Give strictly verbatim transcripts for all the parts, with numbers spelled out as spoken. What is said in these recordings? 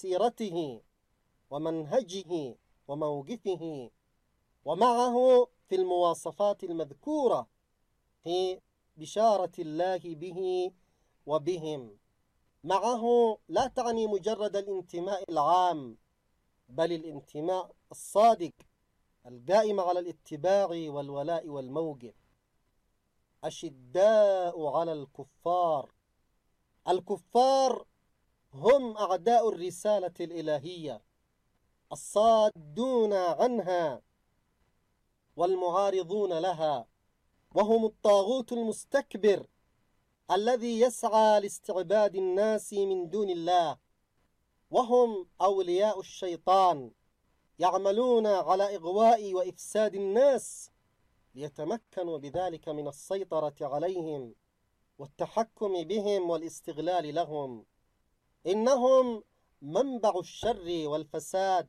سيرته ومنهجه وموقفه، ومعه في المواصفات المذكورة في بشارة الله به وبهم. معه لا تعني مجرد الانتماء العام، بل الانتماء الصادق القائم على الاتباع والولاء والموقف. أشداء على الكفار. الكفار هم أعداء الرسالة الإلهية، الصادون عنها والمعارضون لها، وهم الطاغوت المستكبر الذي يسعى لاستعباد الناس من دون الله، وهم أولياء الشيطان يعملون على إغواء وإفساد الناس ليتمكنوا بذلك من السيطرة عليهم والتحكم بهم والاستغلال لهم. إنهم منبع الشر والفساد،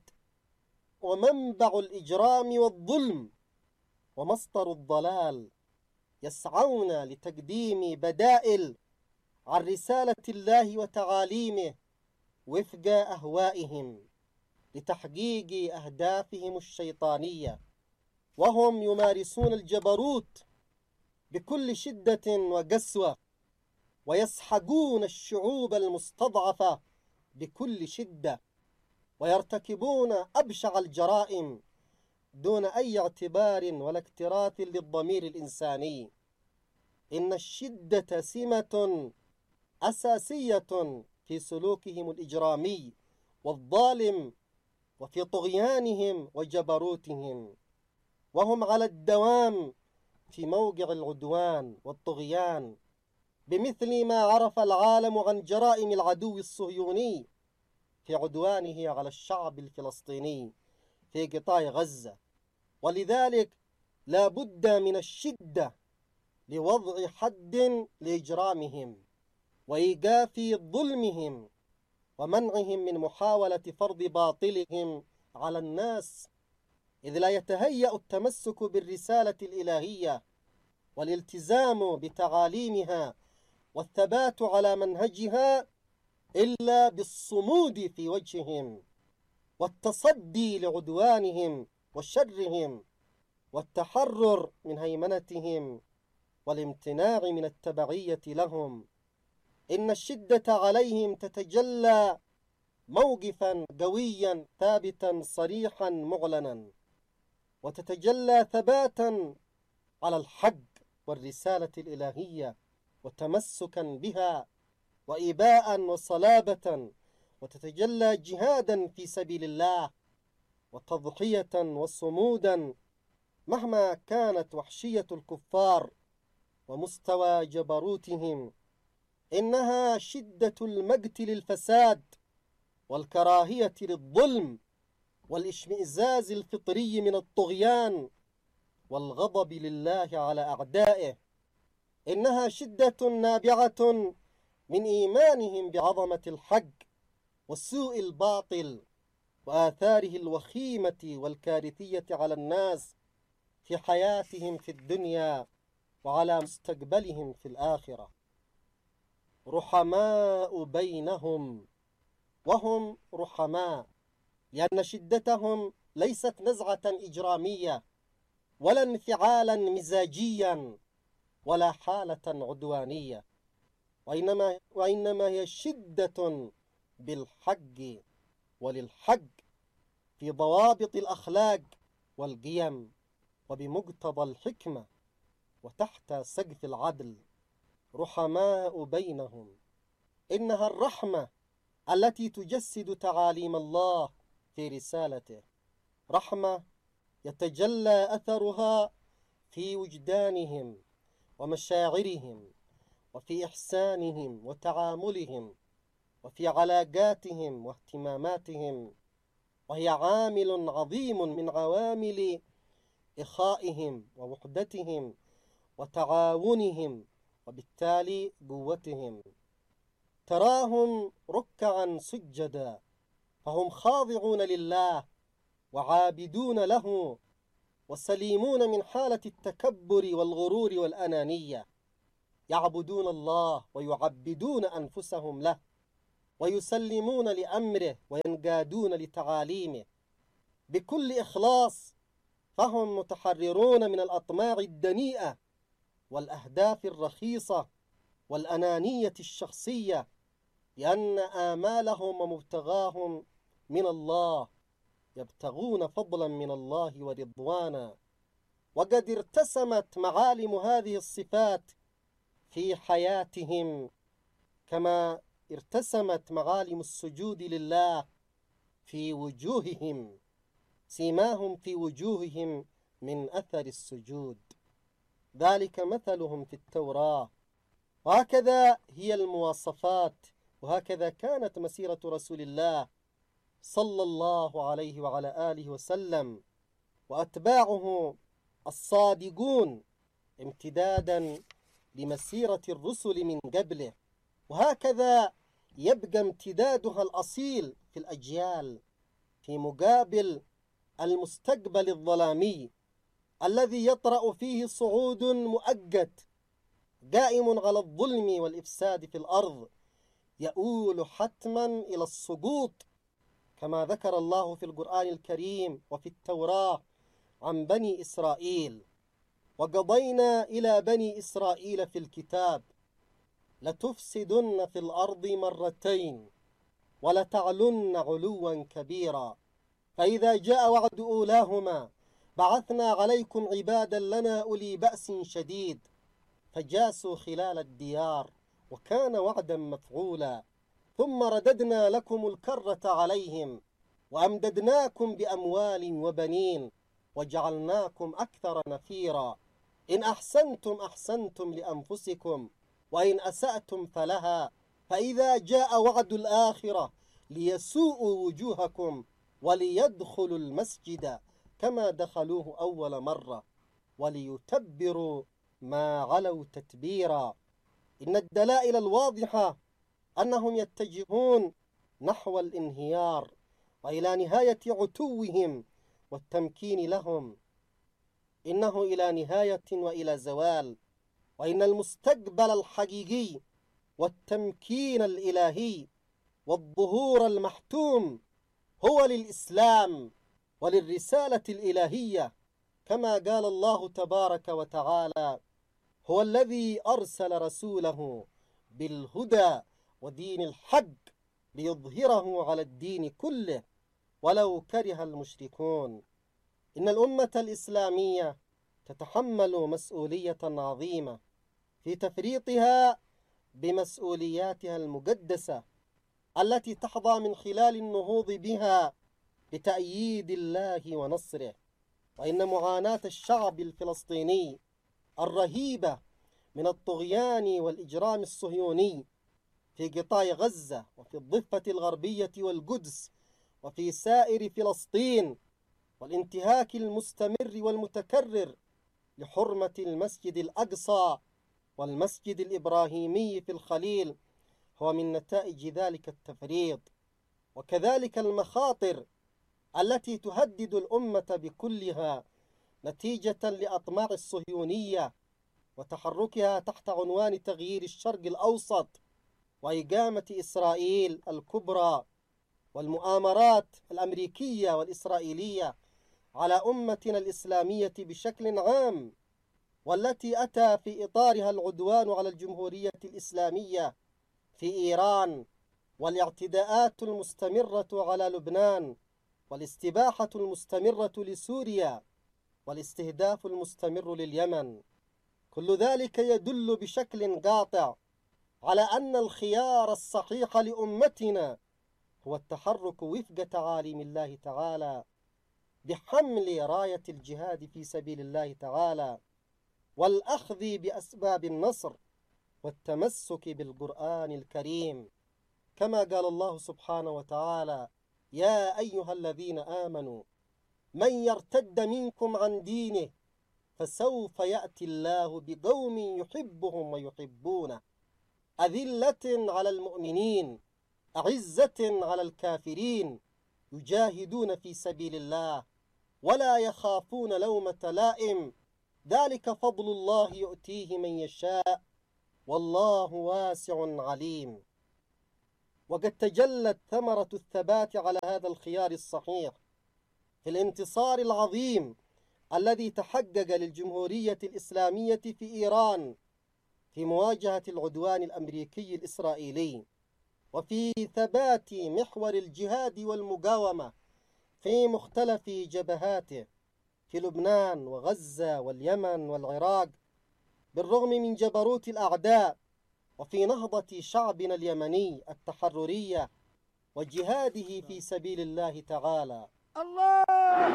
ومنبع الإجرام والظلم، ومصدر الضلال. يسعون لتقديم بدائل عن رسالة الله وتعاليمه وفق أهوائهم لتحقيق أهدافهم الشيطانية، وهم يمارسون الجبروت بكل شدة وقسوة، ويسحقون الشعوب المستضعفة بكل شدة، ويرتكبون أبشع الجرائم دون أي اعتبار ولا اكتراث للضمير الإنساني. إن الشدة سمة أساسية في سلوكهم الإجرامي والظالم وفي طغيانهم وجبروتهم، وهم على الدوام في موقع العدوان والطغيان، بمثل ما عرف العالم عن جرائم العدو الصهيوني في عدوانه على الشعب الفلسطيني في قطاع غزة. ولذلك لا بد من الشدة لوضع حد لإجرامهم وإيقاف ظلمهم ومنعهم من محاولة فرض باطلهم على الناس، إذ لا يتهيأ التمسك بالرسالة الإلهية والالتزام بتعاليمها والثبات على منهجها إلا بالصمود في وجههم والتصدي لعدوانهم وشرهم والتحرر من هيمنتهم والامتناع من التبعية لهم. إن الشدة عليهم تتجلى موقفا قويا ثابتا صريحا معلنا، وتتجلى ثباتا على الحق والرسالة الإلهية وتمسكا بها وإباء وصلابة، وتتجلى جهادا في سبيل الله وتضحية وصمودا مهما كانت وحشية الكفار ومستوى جبروتهم. إنها شدة المقت للفساد والكراهية للظلم والاشمئزاز الفطري من الطغيان والغضب لله على أعدائه. إنها شدة نابعة من إيمانهم بعظمة الحق وسوء الباطل وآثاره الوخيمة والكارثية على الناس في حياتهم في الدنيا وعلى مستقبلهم في الآخرة. رحماء بينهم، وهم رحماء لأن شدتهم ليست نزعة إجرامية ولا انفعالا مزاجيا ولا حالة عدوانية، وإنما, وإنما هي شدة بالحق وللحق في ضوابط الأخلاق والقيم وبمقتضى الحكمة وتحت سقف العدل. رحماء بينهم. إنها الرحمة التي تجسد تعاليم الله في رسالته، رحمة يتجلى أثرها في وجدانهم ومشاعرهم وفي إحسانهم وتعاملهم وفي علاقاتهم واهتماماتهم، وهي عامل عظيم من عوامل إخائهم ووحدتهم وتعاونهم وبالتالي قوتهم. تراهم ركعا سجدا، فهم خاضعون لله وعابدون له وسليمون من حالة التكبر والغرور والأنانية، يعبدون الله ويعبدون أنفسهم له ويسلمون لأمره وينقادون لتعاليمه بكل إخلاص، فهم متحررون من الأطماع الدنيئة والأهداف الرخيصة والأنانية الشخصية، لأن آمالهم ومبتغاهم من الله، يبتغون فضلا من الله ورضوانا. وقد ارتسمت معالم هذه الصفات في حياتهم كما ارتسمت معالم السجود لله في وجوههم، سيماهم في وجوههم من أثر السجود، ذلك مثلهم في التوراة. وهكذا هي المواصفات، وهكذا كانت مسيرة رسول الله صلى الله عليه وعلى آله وسلم وأتباعه الصادقون امتدادا لمسيرة الرسل من قبله، وهكذا يبقى امتدادها الأصيل في الأجيال في مقابل المستقبل الظلامي الذي يطرأ فيه صعود مؤقت قائم على الظلم والإفساد في الأرض، يؤول حتما إلى السقوط، كما ذكر الله في القرآن الكريم وفي التوراة عن بني إسرائيل: وقضينا إلى بني إسرائيل في الكتاب لتفسدن في الأرض مرتين ولتعلن علوا كبيرا، فإذا جاء وعد أولاهما بعثنا عليكم عبادا لنا أولي بأس شديد فجاسوا خلال الديار وكان وعدا مفعولا، ثم رددنا لكم الكرة عليهم وأمددناكم بأموال وبنين وجعلناكم أكثر نفيرا، إن أحسنتم أحسنتم لأنفسكم وإن أسأتم فلها، فإذا جاء وعد الآخرة ليسوءوا وجوهكم وليدخلوا المسجد كما دخلوه أول مرة وليتبروا ما علوا تتبيرا. إن الدلائل الواضحة أنهم يتجهون نحو الانهيار وإلى نهاية عتوهم والتمكين لهم، إنه إلى نهاية وإلى زوال، وإن المستقبل الحقيقي والتمكين الإلهي والظهور المحتوم هو للإسلام وللرسالة الإلهية، كما قال الله تبارك وتعالى: هو الذي أرسل رسوله بالهدى ودين الحق ليظهره على الدين كله ولو كره المشركون. إن الأمة الإسلامية تتحمل مسؤولية عظيمة في تفريطها بمسؤولياتها المقدسة التي تحظى من خلال النهوض بها بتأييد الله ونصره. وإن معاناة الشعب الفلسطيني الرهيبة من الطغيان والإجرام الصهيوني في قطاع غزة وفي الضفة الغربية والقدس وفي سائر فلسطين، والانتهاك المستمر والمتكرر لحرمة المسجد الأقصى والمسجد الإبراهيمي في الخليل، هو من نتائج ذلك التفريط. وكذلك المخاطر التي تهدد الأمة بكلها نتيجة لأطماع الصهيونية وتحركها تحت عنوان تغيير الشرق الأوسط وإقامة إسرائيل الكبرى، والمؤامرات الأمريكية والإسرائيلية على أمتنا الإسلامية بشكل عام، والتي أتى في إطارها العدوان على الجمهورية الإسلامية في إيران، والاعتداءات المستمرة على لبنان، والاستباحة المستمرة لسوريا، والاستهداف المستمر لليمن. كل ذلك يدل بشكل قاطع على أن الخيار الصحيح لأمتنا هو التحرك وفق تعاليم الله تعالى بحمل راية الجهاد في سبيل الله تعالى، والأخذ بأسباب النصر والتمسك بالقرآن الكريم، كما قال الله سبحانه وتعالى: يا أيها الذين آمنوا من يرتد منكم عن دينه فسوف يأتي الله بقوم يحبهم ويحبونه أذلة على المؤمنين أعزة على الكافرين يجاهدون في سبيل الله ولا يخافون لومة لائم ذلك فضل الله يؤتيه من يشاء والله واسع عليم. وقد تجلت ثمرة الثبات على هذا الخيار الصحيح في الانتصار العظيم الذي تحقق للجمهورية الإسلامية في إيران في مواجهة العدوان الأمريكي الإسرائيلي، وفي ثبات محور الجهاد والمقاومة في مختلف جبهاته في لبنان وغزة واليمن والعراق، بالرغم من جبروت الأعداء، وفي نهضة شعبنا اليمني التحررية وجهاده في سبيل الله تعالى. الله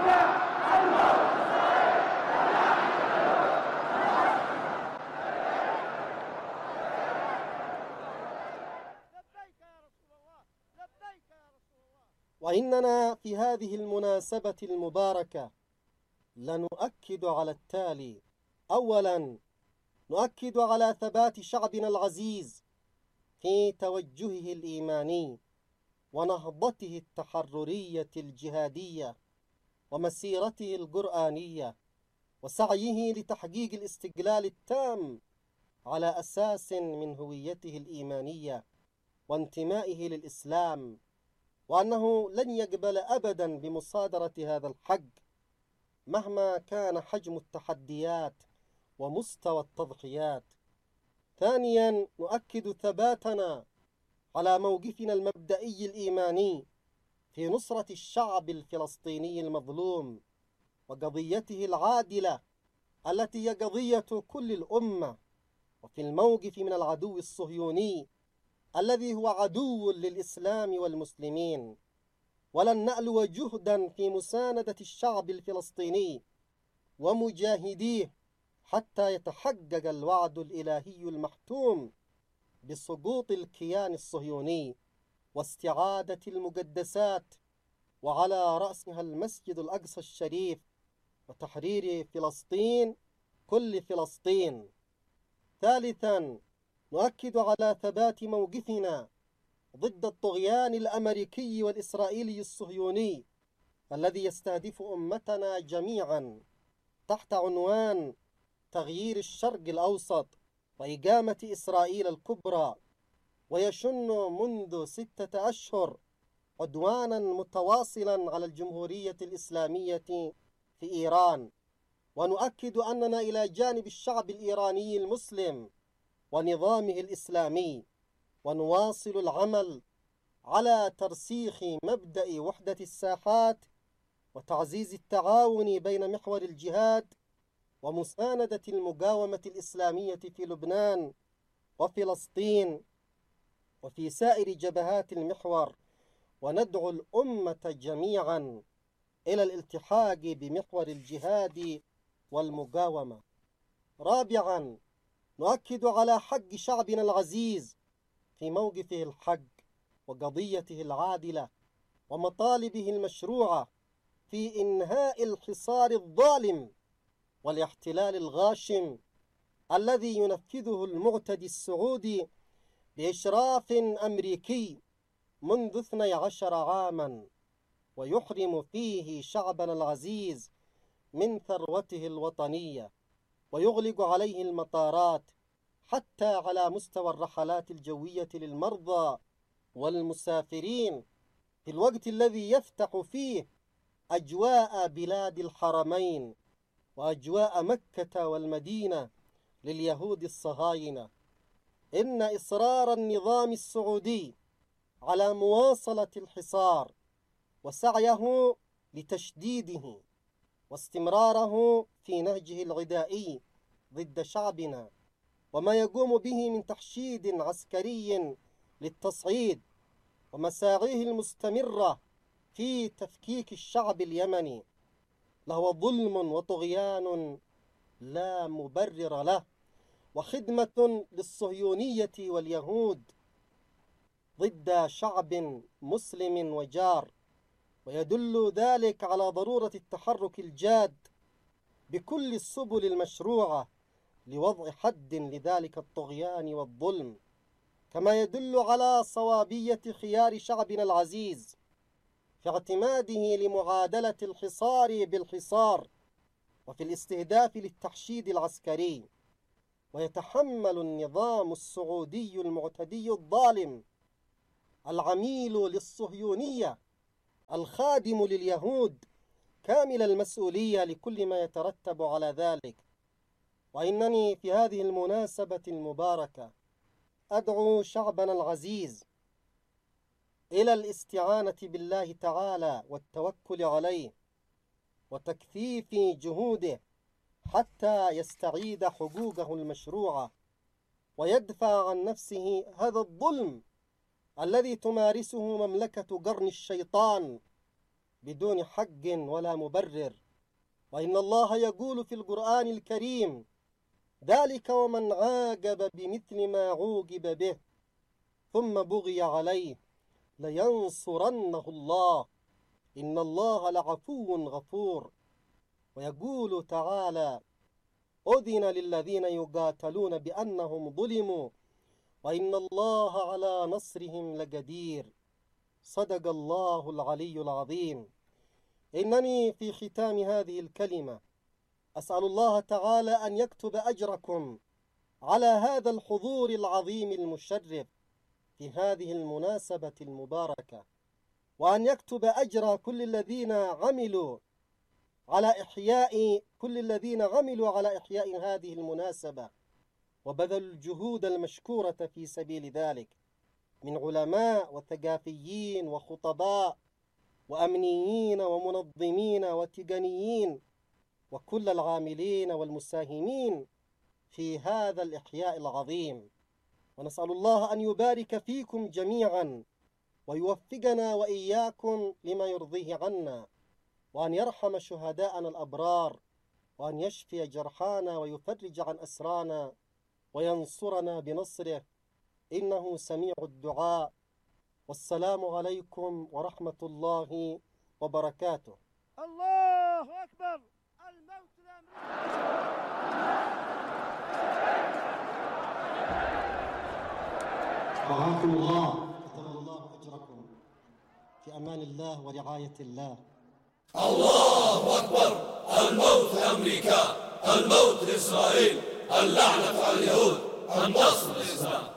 وإننا في هذه المناسبة المباركة لنؤكد على التالي: أولاً، نؤكد على ثبات شعبنا العزيز في توجهه الإيماني ونهضته التحررية الجهادية ومسيرته القرآنية وسعيه لتحقيق الاستقلال التام على أساس من هويته الإيمانية وانتمائه للإسلام، وأنه لن يقبل أبدا بمصادرة هذا الحق مهما كان حجم التحديات ومستوى التضحيات. ثانيا، نؤكد ثباتنا على موقفنا المبدئي الإيماني في نصرة الشعب الفلسطيني المظلوم وقضيته العادلة التي هي قضية كل الأمة، وفي الموقف من العدو الصهيوني الذي هو عدو للإسلام والمسلمين. ولن نألو جهدا في مساندة الشعب الفلسطيني ومجاهديه حتى يتحقق الوعد الإلهي المحتوم بسقوط الكيان الصهيوني واستعادة المقدسات، وعلى رأسها المسجد الأقصى الشريف، وتحرير فلسطين كل فلسطين. ثالثا، نؤكد على ثبات موقفنا ضد الطغيان الأمريكي والإسرائيلي الصهيوني الذي يستهدف أمتنا جميعا تحت عنوان تغيير الشرق الأوسط وإقامة إسرائيل الكبرى، ويشن منذ ستة أشهر عدوانا متواصلا على الجمهورية الإسلامية في إيران. ونؤكد أننا إلى جانب الشعب الإيراني المسلم ونظامه الإسلامي، ونواصل العمل على ترسيخ مبدأ وحدة الساحات وتعزيز التعاون بين محور الجهاد ومساندة المقاومة الإسلامية في لبنان وفلسطين وفي سائر جبهات المحور، وندعو الأمة جميعا إلى الالتحاق بمحور الجهاد والمقاومة. رابعا، نؤكد على حق شعبنا العزيز في موقفه الحق وقضيته العادلة ومطالبه المشروعة في إنهاء الحصار الظالم والاحتلال الغاشم الذي ينفذه المعتدي السعودي بإشراف أمريكي منذ اثني عشر عاما، ويحرم فيه شعبنا العزيز من ثروته الوطنية، ويغلق عليه المطارات حتى على مستوى الرحلات الجوية للمرضى والمسافرين، في الوقت الذي يفتح فيه أجواء بلاد الحرمين وأجواء مكة والمدينة لليهود الصهاينة. إن إصرار النظام السعودي على مواصلة الحصار وسعيه لتشديده واستمراره في نهجه العدائي ضد شعبنا وما يقوم به من تحشيد عسكري للتصعيد ومساعيه المستمرة في تفكيك الشعب اليمني لهو ظلم وطغيان لا مبرر له، وخدمة للصهيونية واليهود ضد شعب مسلم وجار، ويدل ذلك على ضرورة التحرك الجاد بكل السبل المشروعة لوضع حد لذلك الطغيان والظلم، كما يدل على صوابية خيار شعبنا العزيز في اعتماده لمعادلة الحصار بالحصار وفي الاستهداف للتحشيد العسكري. ويتحمل النظام السعودي المعتدي الظالم العميل للصهيونية الخادم لليهود كامل المسؤولية لكل ما يترتب على ذلك. وإنني في هذه المناسبة المباركة أدعو شعبنا العزيز إلى الاستعانة بالله تعالى والتوكل عليه وتكثيف جهوده حتى يستعيد حقوقه المشروعة ويدفع عن نفسه هذا الظلم الذي تمارسه مملكة قرن الشيطان بدون حق ولا مبرر. وإن الله يقول في القرآن الكريم: ذلك ومن عاقب بمثل ما عوقب به ثم بغي عليه لينصرنه الله إن الله لعفو غفور. ويقول تعالى: أذن للذين يقاتلون بأنهم ظلموا وإن الله على نصرهم لقدير. صدق الله العلي العظيم. إنني في ختام هذه الكلمة أسأل الله تعالى أن يكتب أجركم على هذا الحضور العظيم المشرف في هذه المناسبة المباركة، وأن يكتب أجر كل الذين عملوا على إحياء كل الذين عملوا على إحياء هذه المناسبة وبذلوا الجهود المشكورة في سبيل ذلك من علماء وثقافيين وخطباء وأمنيين ومنظمين وتقنيين وكل العاملين والمساهمين في هذا الإحياء العظيم. ونسأل الله أن يبارك فيكم جميعا ويوفقنا وإياكم لما يرضيه عنا، وأن يرحم شهداءنا الأبرار، وأن يشفي جرحانا ويفرج عن أسرانا وينصرنا بنصره إنه سميع الدعاء. والسلام عليكم ورحمة الله وبركاته. الله أكبر. الموت رعاكم الله، كتب الله أجركم، في أمان الله ورعاية الله. الله أكبر. الموت لأمريكا، الموت لإسرائيل، اللعنة على اليهود، النصر للإسلام.